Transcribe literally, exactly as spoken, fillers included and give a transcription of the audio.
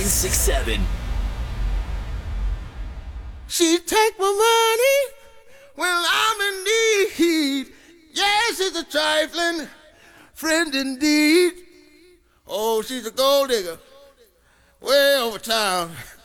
six seven. She take my money when I'm in need. Yes, she's a trifling friend indeed. Oh, she's a gold digger way over town.